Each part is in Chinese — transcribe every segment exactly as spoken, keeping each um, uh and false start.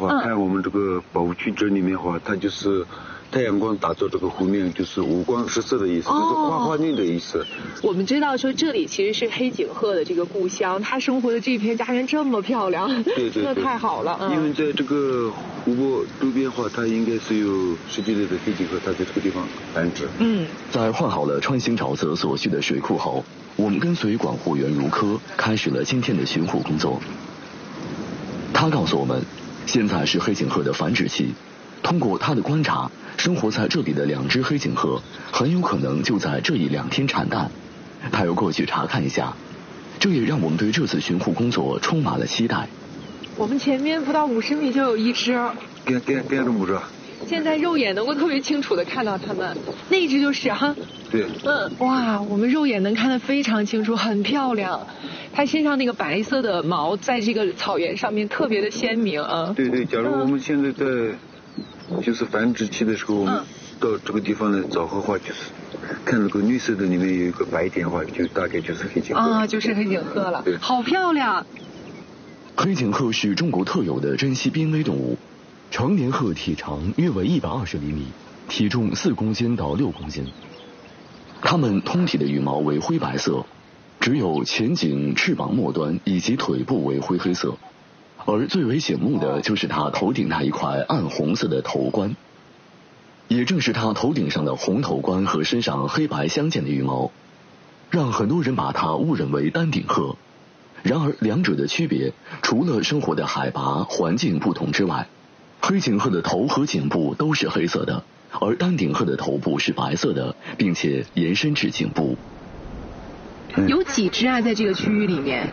话，看我们这个保护区这里面的话，它就是太阳光打到这个湖面，就是五光十色的意思，就是花花绿的意思。 我们知道说这里其实是黑颈鹤的这个故乡，它生活的这片家园这么漂亮， 对对对， 真的太好了。嗯、 因为在这个湖泊周边的话，它应该是有十几类的黑颈鹤，它在这个地方繁殖。 嗯，在换好了穿行沼泽所需的水库后，我们跟随管护员如科开始了今天的巡护工作。他告诉我们，现在是黑颈鹤的繁殖期，通过他的观察，生活在这里的两只黑颈鹤很有可能就在这一两天产蛋。他要过去查看一下，这也让我们对这次巡护工作充满了期待。 我们前面不到五十米就有一只， 跟跟跟着母着。 现在肉眼能够特别清楚的看到它们，那一只就是哈。 对。 嗯，哇，我们肉眼能看得非常清楚，很漂亮。它身上那个白色的毛在这个草原上面特别的鲜明啊。 对对，假如我们现在在、嗯、就是繁殖期的时候，我们到这个地方来找的话，就是看那个绿色的里面有一个白点的话，就大概就是黑颈鹤啊，就是黑颈鹤了。 对， 好漂亮。 黑颈鹤是中国特有的珍稀濒危动物，成年鹤体长约为一百二十厘米，体重四公斤到六公斤。它们通体的羽毛为灰白色，只有前颈、翅膀末端以及腿部为灰黑色，而最为醒目的就是它头顶那一块暗红色的头冠。也正是它头顶上的红头冠和身上黑白相间的羽毛，让很多人把它误认为丹顶鹤。然而两者的区别，除了生活的海拔、环境不同之外，黑颈鹤的头和颈部都是黑色的，而丹顶鹤的头部是白色的，并且延伸至颈部。 有几只啊，在这个区域里面？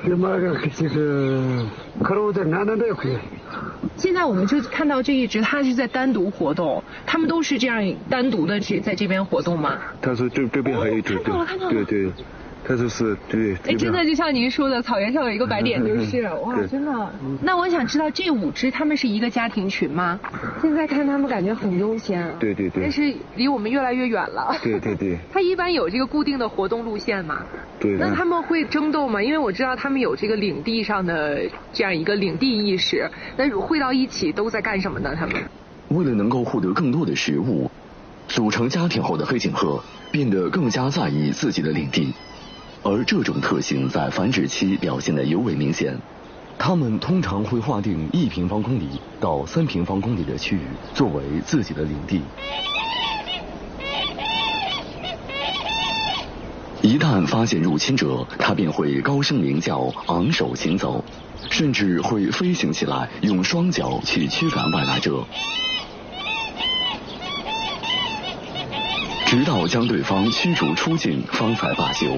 现在我们就看到这一只，它是在单独活动，它们都是这样单独的这在这边活动吗？ 他说这这边还有一只， 看到了，看到了， 对对。它就是对， 哎，真的就像您说的，草原上有一个白点，就是哇，真的。那我想知道这五只它们是一个家庭群吗？现在看它们感觉很悠闲啊。 对对对。 但是离我们越来越远了。 对对对。 它一般有这个固定的活动路线吗？ 对。 那他们会争斗吗？因为我知道他们有这个领地上的这样一个领地意识。那会到一起都在干什么呢？他们？ 为了能够获得更多的食物，组成家庭后的黑颈鹤变得更加在意自己的领地。而这种特性在繁殖期表现得尤为明显，它们通常会划定一平方公里到三平方公里的区域作为自己的领地。一旦发现入侵者，它便会高声鸣叫，昂首行走，甚至会飞行起来，用双脚去驱赶外来者，直到将对方驱逐出境，方才罢休。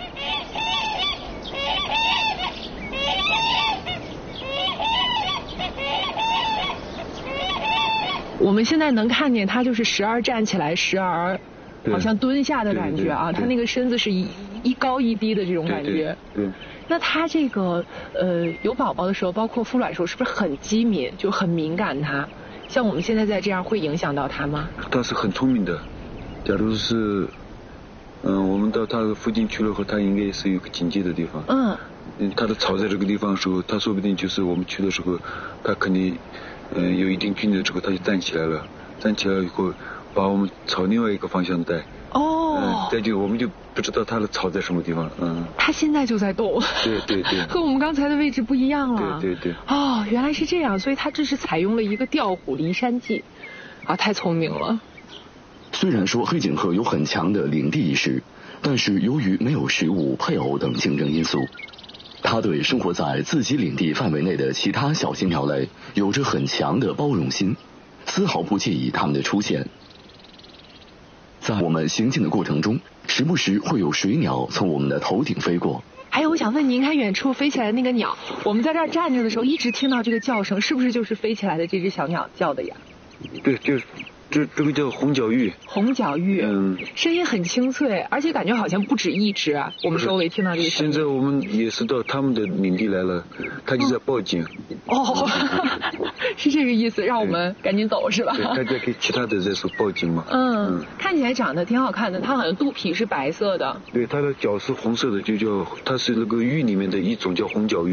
我们现在能看见它就是时而站起来，时而好像蹲下的感觉啊，它那个身子是一一高一低的这种感觉。 对。对那它这个呃有宝宝的时候，包括孵卵的时候，是不是很机敏，就很敏感它？像我们现在在这样，会影响到它吗？ 它是很聪明的。假如是嗯，我们到它附近去了后，它应该是有个警戒的地方。 嗯。 嗯，它的巢在这个地方的时候，它说不定就是我们去的时候，它肯定。嗯，有一定距离之后，它就站起来了。站起来以后，把我们朝另外一个方向带。 哦。 嗯，再就我们就不知道它的巢在什么地方。嗯。 它现在就在动。 对对对。 和我们刚才的位置不一样了。 对对对。 哦，原来是这样，所以它这是采用了一个调虎离山计，啊，太聪明了。 虽然说黑颈鹤有很强的领地意识，但是由于没有食物、配偶等竞争因素。它对生活在自己领地范围内的其他小型鸟类有着很强的包容心，丝毫不介意它们的出现。在我们行进的过程中，时不时会有水鸟从我们的头顶飞过。 还有，我想问您，看远处飞起来的那个鸟，我们在这儿站着的时候，一直听到这个叫声，是不是就是飞起来的这只小鸟叫的呀？ 对，就是。这这个叫红角鹬。 红角鹬，嗯，声音很清脆，而且感觉好像不止一只啊。我们周围听到这个声音。 现在我们也是到他们的领地来了，他就在报警。 哦，是这个意思，让我们赶紧走是吧？ 对，大家给其他的在说报警嘛。 嗯，嗯看起来长得挺好看的，它好像肚皮是白色的。 对，它的脚是红色的，就叫它是那个鹬里面的一种叫红角鹬。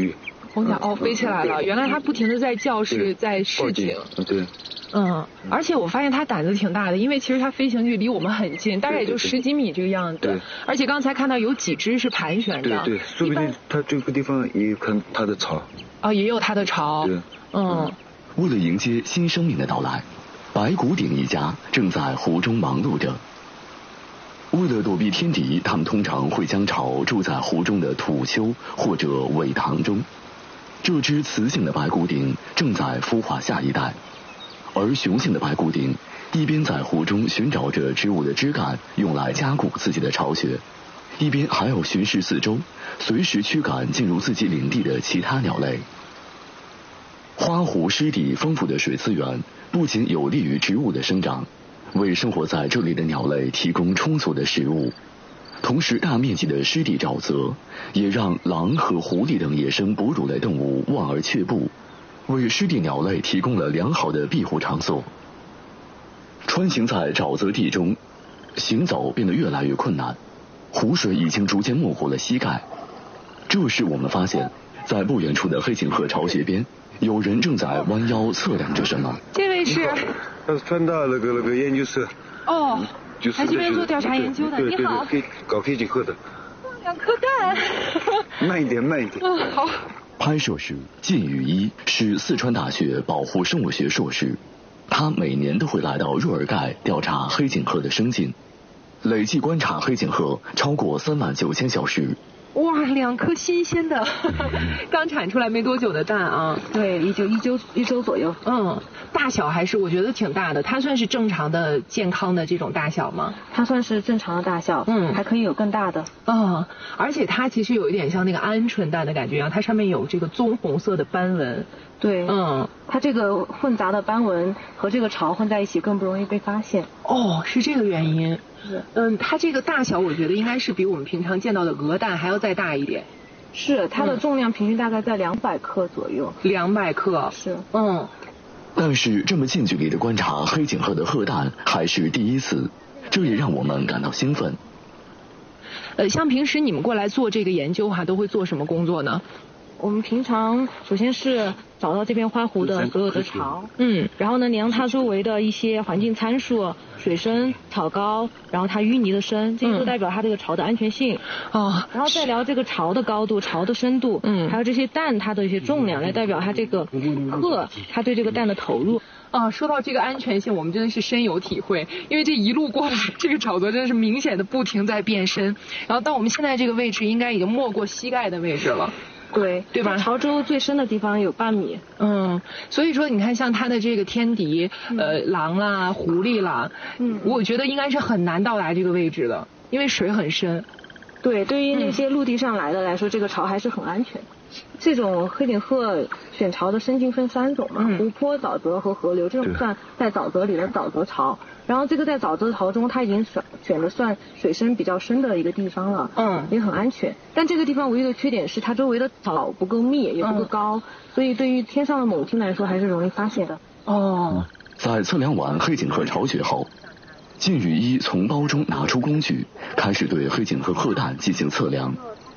红甲哦飞起来了，原来它不停的在叫是在示警。 对。 嗯，而且我发现它胆子挺大的，因为其实它飞行距离我们很近，大概也就十几米这个样子。 对。 而且刚才看到有几只是盘旋的。 对对，说不定它这个地方也有看它的巢。 哦，也有它的巢。 对。 嗯。 为了迎接新生命的到来，白骨顶一家正在湖中忙碌着。为了躲避天敌，他们通常会将巢筑在湖中的土丘或者苇塘中。这只雌性的白骨顶正在孵化下一代。而雄性的白骨顶一边在湖中寻找着植物的枝干用来加固自己的巢穴，一边还要巡视四周，随时驱赶进入自己领地的其他鸟类。花湖湿地丰富的水资源不仅有利于植物的生长，为生活在这里的鸟类提供充足的食物，同时大面积的湿地沼泽也让狼和狐狸等野生哺乳类动物望而却步，为湿地鸟类提供了良好的庇护场所。穿行在沼泽地中，行走变得越来越困难，湖水已经逐渐没过了膝盖。这时我们发现，在不远处的黑颈鹤巢穴边，有人正在弯腰测量着什么。 这位是？ 他是川大那个那个研究室。 哦。 就是他这边做调查研究的。 对对对， 你好。 对搞黑颈鹤的。 两颗蛋。 慢一点，慢一点。 嗯，好。 拍摄时，靳宇一是四川大学保护生物学硕士，他每年都会来到若尔盖调查黑颈鹤的生境，累计观察黑颈鹤超过三万九千小时。 哇，两颗新鲜的，刚产出来没多久的蛋啊！ 对，一周一周一周左右。 嗯，大小还是我觉得挺大的，它算是正常的健康的这种大小吗？ 它算是正常的大小，嗯，还可以有更大的。 嗯，而且它其实有一点像那个鹌鹑蛋的感觉一样，它上面有这个棕红色的斑纹。 对， 嗯， 它这个混杂的斑纹和这个巢混在一起，更不容易被发现。 哦，是这个原因。 是。 嗯，它这个大小我觉得应该是比我们平常见到的鹅蛋还要再大一点。 是，它的重量平均大概在两百克左右。 两百克。 是。 嗯。 但是这么近距离的观察黑颈鹤的鹤蛋还是第一次，这也让我们感到兴奋。 呃，像平时你们过来做这个研究哈，都会做什么工作呢？ 我们平常首先是找到这片花湖的所有的巢， 嗯， 然后呢量它周围的一些环境参数，水深、草高，然后它淤泥的深，这些都代表它这个巢的安全性。 哦， 然后再聊这个巢的高度、巢的深度，嗯，还有这些蛋它的一些重量，来代表它这个鹤它对这个蛋的投入。 啊，说到这个安全性，我们真的是深有体会，因为这一路过来，这个沼泽真的是明显的不停在变深，然后到我们现在这个位置，应该已经没过膝盖的位置了。 对， 对吧？ 潮州最深的地方有半米。 嗯，所以说你看，像它的这个天敌，嗯、呃，狼啦、狐狸啦，嗯，我觉得应该是很难到达这个位置的，因为水很深。 对，对于那些陆地上来的来说，嗯、这个巢还是很安全。这种黑颈鹤选巢的生境分三种嘛，嗯、湖泊、沼泽和河流，这种算在沼泽里的沼泽巢。然后这个在沼泽巢中，它已经选选的算水深比较深的一个地方了，嗯，也很安全。但这个地方唯一的缺点是它周围的草不够密，也不够高，嗯、所以对于天上的猛禽来说还是容易发现的。 哦， 在测量完黑颈鹤巢穴后，靳宇一从包中拿出工具，开始对黑颈鹤鹤蛋进行测量。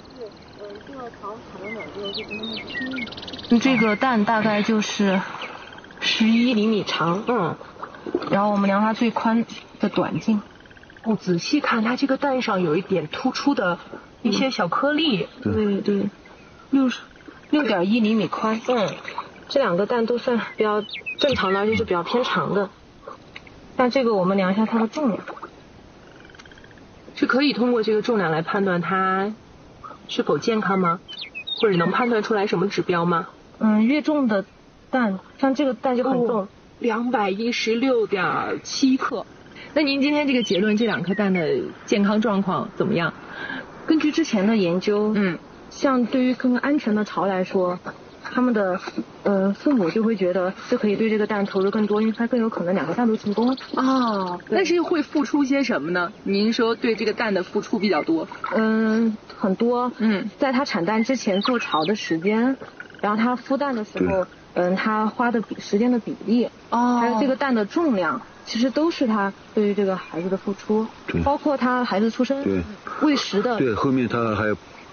这个蛋大概就是十一厘米长，嗯。然后我们量它最宽的短径。 哦，仔细看，它这个蛋上有一点突出的一些小颗粒。 嗯、对对，六十六点一厘米宽。嗯，这两个蛋都算比较正常的，而且是比较偏长的。但这个我们量一下它的重量。 是可以通过这个重量来判断它是否健康吗？或者能判断出来什么指标吗？ 嗯，越重的蛋，像这个蛋就很重。哦， 两百一十六点七克。那您今天这个结论，这两颗蛋的健康状况怎么样？ 根据之前的研究，嗯，像对于更安全的巢来说，他们的呃父母就会觉得就可以对这个蛋投入更多，因为它更有可能两个蛋都成功。 哦，但是会付出些什么呢？您说对这个蛋的付出比较多？ 嗯，很多。嗯，在它产蛋之前做巢的时间，然后它孵蛋的时候。嗯，它花的比时间的比例，哦，还有这个蛋的重量，其实都是它对于这个孩子的付出，包括他孩子出生，对，喂食的， 对，后面他还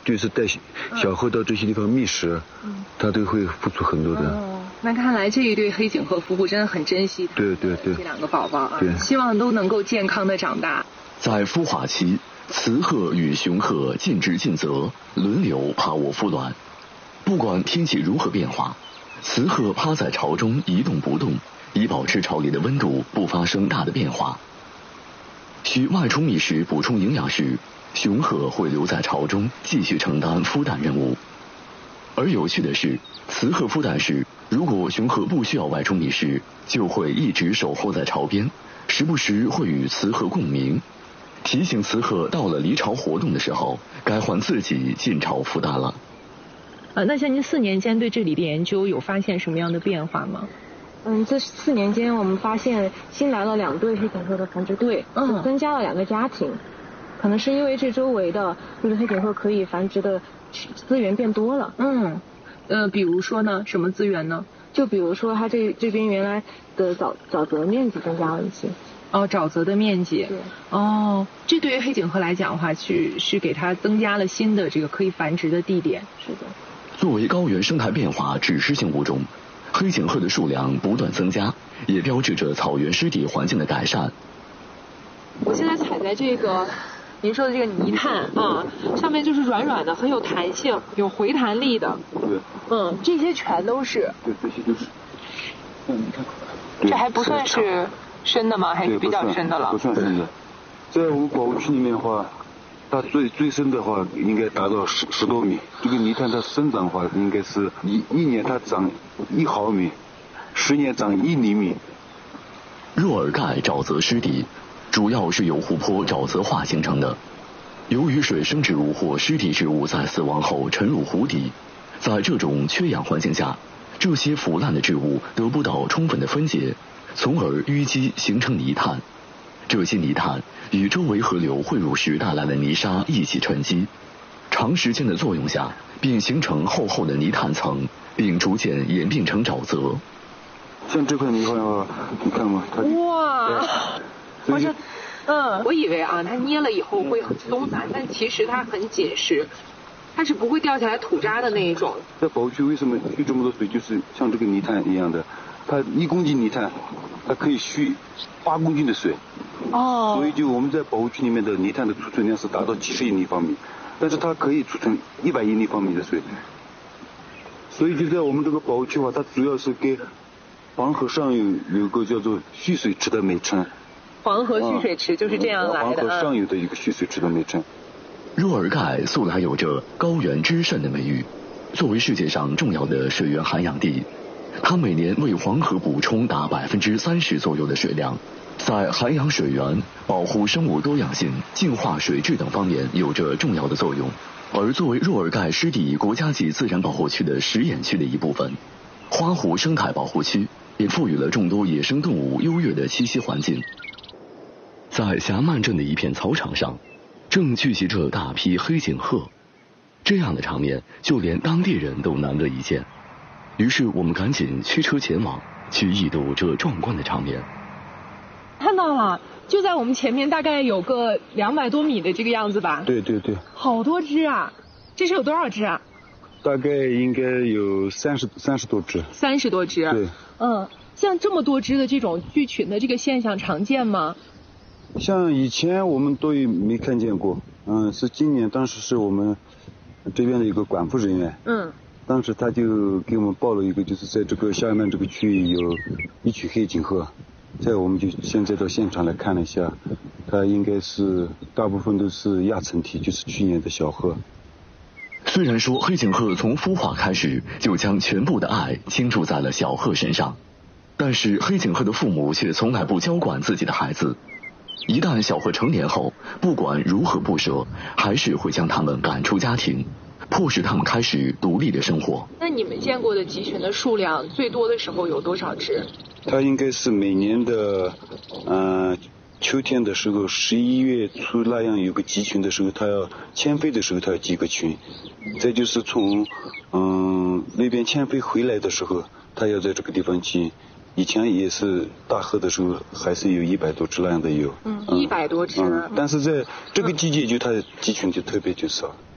就是带小河到这些地方觅食，嗯，它都会付出很多的。 哦，那看来这一对黑颈鹤夫妇真的很珍惜对对对这两个宝宝啊， 对， 希望都能够健康的长大。 在孵化期，雌鹤与雄鹤尽职尽责，轮流趴卧孵卵。不管天气如何变化，雌鹤趴在巢中一动不动，以保持巢里的温度不发生大的变化。需外出觅食补充营养时，雄鹤会留在巢中继续承担孵蛋任务。而有趣的是，雌鹤孵蛋时，如果雄鹤不需要外出觅食，就会一直守候在巢边，时不时会与雌鹤共鸣，提醒雌鹤到了离巢活动的时候，该换自己进巢孵蛋了。 呃，那像您四年间对这里的研究有发现什么样的变化吗？ 嗯，这四年间我们发现新来了两对黑颈鹤的繁殖队， 嗯， 增加了两个家庭，可能是因为这周围的就是黑颈鹤可以繁殖的资源变多了。 嗯，呃，比如说呢，什么资源呢？ 就比如说它这这边原来的沼沼泽面积增加了一些。 哦，沼泽的面积。 对。 哦，这对于黑颈鹤来讲的话，是是给它增加了新的这个可以繁殖的地点。 是的。 作为高原生态变化指示性物种，黑颈鹤的数量不断增加，也标志着草原湿地环境的改善。 我现在踩在这个您说的这个泥炭啊，上面就是软软的，很有弹性，有回弹力的。 对。 嗯，这些全都是。 对，这些都是。嗯，你看。 这还不算是深的吗？还是比较深的了？ 不算深的。在我们保护区里面的话，它最最深的话应该达到十十多米。这个泥炭它生长的话，应该是一一年它长一毫米，十年长一厘米。 若尔盖沼泽湿地主要是由湖泊沼泽化形成的。由于水生植物或湿地植物在死亡后沉入湖底，在这种缺氧环境下，这些腐烂的植物得不到充分的分解，从而淤积形成泥炭。这些泥炭与周围河流汇入时带来的泥沙一起沉积，长时间的作用下便形成厚厚的泥炭层，并逐渐演变成沼泽。 像这块泥的话，你看嘛，它哇， 好像， 嗯，我以为啊，它捏了以后会很松散，但其实它很紧实，它是不会掉下来土渣的那一种。 在保护区为什么蓄这么多水，就是像这个泥炭一样的，它一公斤泥炭，它可以蓄八公斤的水。 哦。 所以就我们在保护区里面的泥炭的储存量是达到几十亿立方米，但是它可以储存一百亿立方米的水。所以就在我们这个保护区的话，它主要是给黄河上游有个叫做蓄水池的美称。 黄河蓄水池就是这样来的。 黄河上游的一个蓄水池的美称。 若尔盖素来有着高原之肾的美誉，作为世界上重要的水源涵养地，它每年为黄河补充达百分之三十左右的水量，在涵养水源、保护生物多样性、净化水质等方面有着重要的作用。而作为若尔盖湿地国家级自然保护区的石眼区的一部分，花湖生态保护区也赋予了众多野生动物优越的栖息环境。在霞曼镇的一片草场上，正聚集着大批黑颈鹤，这样的场面就连当地人都难得一见。于是我们赶紧驱车前往，去一睹这壮观的场面。 看到了，就在我们前面，大概有个两百多米的这个样子吧。 对对对。 好多只啊！这是有多少只啊？ 大概应该有三十三十多只。 三十多只。 对。 嗯，像这么多只的这种聚群的这个现象常见吗？ 像以前我们都没看见过，嗯，是今年当时是我们这边的一个管护人员， 嗯， 当时他就给我们报了一个，就是在这个下面这个区域有一群黑颈鹤，在我们就现在到现场来看了一下，它应该是大部分都是亚成体，就是去年的小鹤。 虽然说黑颈鹤从孵化开始就将全部的爱倾注在了小鹤身上，但是黑颈鹤的父母却从来不娇惯自己的孩子。一旦小鹤成年后，不管如何不舍，还是会将它们赶出家庭，迫使它们开始独立的生活。 那你们见过的集群的数量最多的时候有多少只？ 它应该是每年的，嗯、呃，秋天的时候，十一月初那样有个集群的时候，它要迁飞的时候，它要集个群。再就是从，嗯、呃，那边迁飞回来的时候，它要在这个地方集。以前也是大鹤的时候，还是有一百多只那样的有。 嗯，一百多只、 嗯。但是在这个季节就它集群就特别就少。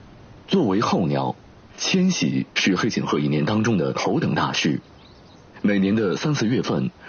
作为候鸟，迁徙是黑颈鹤一年当中的头等大事。每年的三四月份，